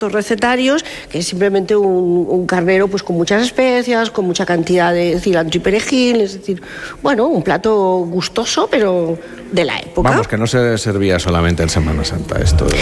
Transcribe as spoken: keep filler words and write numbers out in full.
recetarios, que es simplemente un, un carnero pues con muchas especias, con mucha cantidad de cilantro y perejil, es decir, bueno, un plato gustoso, pero de la época. Vamos, que no se servía solamente en Semana Santa esto.